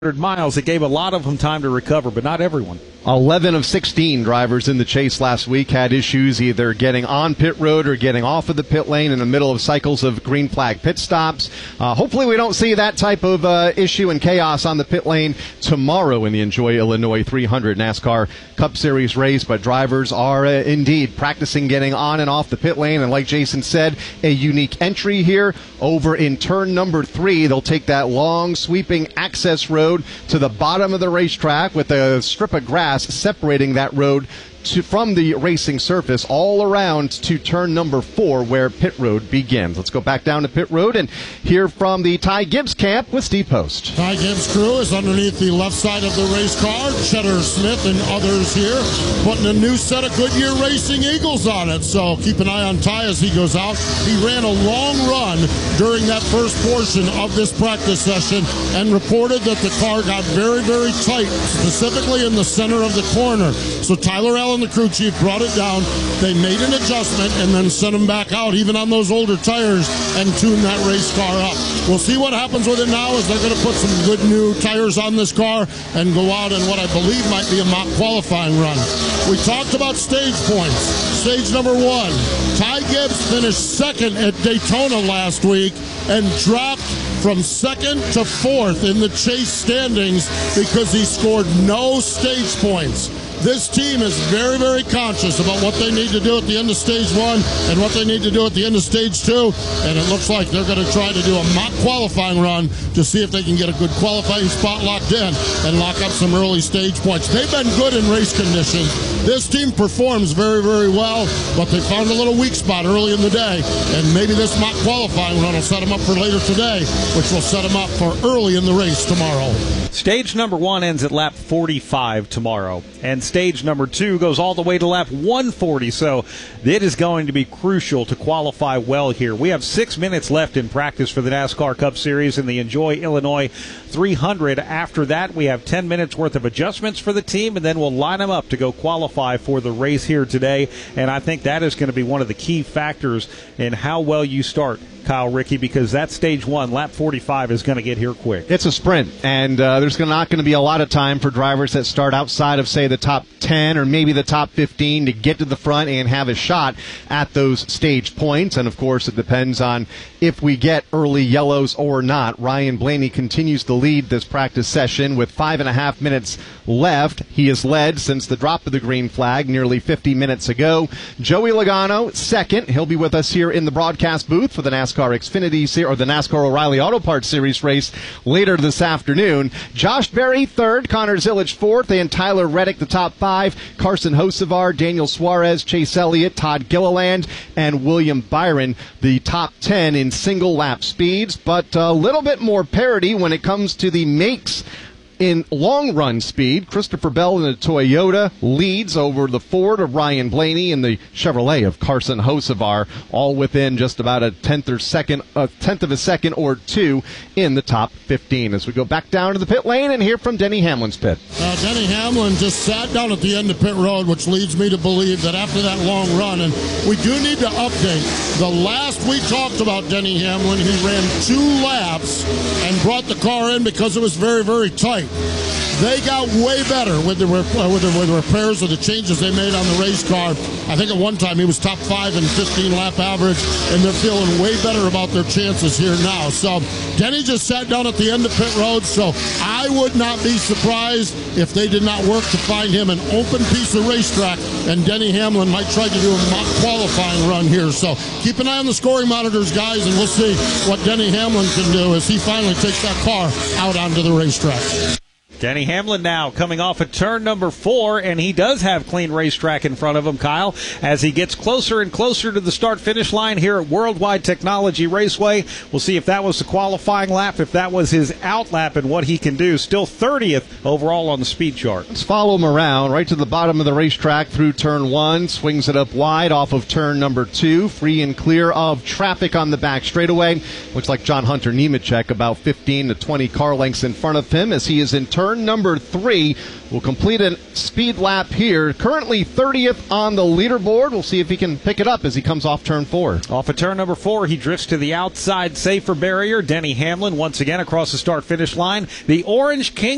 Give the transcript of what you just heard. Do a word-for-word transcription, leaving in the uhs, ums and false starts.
miles. It gave a lot of them time to recover, but not everyone. eleven of sixteen drivers in the chase last week had issues either getting on pit road or getting off of the pit lane in the middle of cycles of green flag pit stops. Uh, hopefully we don't see that type of uh, issue and chaos on the pit lane tomorrow in the Enjoy Illinois three hundred NASCAR Cup Series race, but drivers are uh, indeed practicing getting on and off the pit lane, and like Jason said, a unique entry here over in turn number three. They'll take that long sweeping access road to the bottom of the racetrack with a strip of grass separating that road to, from the racing surface all around to turn number four where pit road begins. Let's go back down to pit road and hear from the Ty Gibbs camp with Steve Post. Ty Gibbs' crew is underneath the left side of the race car. Cheddar Smith and others here putting a new set of Goodyear Racing Eagles on it. So keep an eye on Ty as he goes out. He ran a long run during that first portion of this practice session and reported that the car got very, very tight, specifically in the center of the corner. So Tyler Allen, the crew chief, brought it down. They made an adjustment and then sent him back out, even on those older tires, and tuned that race car up. We'll see what happens with it now, as they're going to put some good new tires on this car and go out in what I believe might be a mock qualifying run. We talked about stage points. Stage number one, Ty Gibbs finished second at Daytona last week and dropped from second to fourth in the chase standings because he scored no stage points. This team is very, very conscious about what they need to do at the end of stage one and what they need to do at the end of stage two, and it looks like they're going to try to do a mock qualifying run to see if they can get a good qualifying spot locked in and lock up some early stage points. They've been good in race conditions. This team performs very, very well, but they found a little weak spot early in the day, and maybe this mock qualifying run will set them up for later today, which will set them up for early in the race tomorrow. Stage number one ends at lap forty-five tomorrow, and stage number two goes all the way to lap one forty, so it is going to be crucial to qualify well here. We have six minutes left in practice for the NASCAR Cup Series and the Enjoy Illinois three hundred. After that, we have ten minutes worth of adjustments for the team, and then we'll line them up to go qualify for the race here today, and I think that is going to be one of the key factors in how well you start, Kyle Rickey, because that stage one, lap forty-five, is going to get here quick. It's a sprint, and uh, there's not going to be a lot of time for drivers that start outside of, say, the top ten or maybe the top fifteen to get to the front and have a shot at those stage points. And, of course, it depends on if we get early yellows or not. Ryan Blaney continues to lead this practice session with five and a half minutes left. He has led since the drop of the green flag nearly fifty minutes ago. Joey Logano, second. He'll be with us here in the broadcast booth for the NASCAR Xfinity Series, or the NASCAR O'Reilly Auto Parts Series race later this afternoon. Josh Berry, third. Connor Zilic, fourth. And Tyler Reddick, the top five. Carson Hocevar, Daniel Suarez, Chase Elliott, Todd Gilliland, and William Byron, the top ten in single lap speeds. But a little bit more parity when it comes to the makes in long-run speed. Christopher Bell in the Toyota leads over the Ford of Ryan Blaney and the Chevrolet of Carson Hocevar, all within just about a tenth or second, a tenth of a second or two in the top fifteen. As we go back down to the pit lane and hear from Denny Hamlin's pit. Uh, Denny Hamlin just sat down at the end of pit road, which leads me to believe that after that long run, and we do need to update. The last we talked about Denny Hamlin, he ran two laps and brought the car in because it was very, very tight. They got way better with the, uh, with, the, with the repairs or the changes they made on the race car. I think at one time he was top five in fifteen lap average, and they're feeling way better about their chances here now. So Denny just sat down at the end of pit road, so I would not be surprised if they did not work to find him an open piece of racetrack, and Denny Hamlin might try to do a mock qualifying run here. So keep an eye on the scoring monitors, guys, and we'll see what Denny Hamlin can do as he finally takes that car out onto the racetrack. Denny Hamlin now coming off of turn number four, and he does have clean racetrack in front of him, Kyle, as he gets closer and closer to the start-finish line here at Worldwide Technology Raceway. We'll see if that was the qualifying lap, if that was his out lap, and what he can do. Still thirtieth overall on the speed chart. Let's follow him around right to the bottom of the racetrack through turn one, swings it up wide off of turn number two, free and clear of traffic on the back straightaway. Looks like John Hunter Nemechek about fifteen to twenty car lengths in front of him as he is in turn number three. Will complete a speed lap here. Currently thirtieth on the leaderboard. We'll see if he can pick it up as he comes off turn four. Off of turn number four, he drifts to the outside safer barrier. Denny Hamlin once again across the start-finish line. The Orange King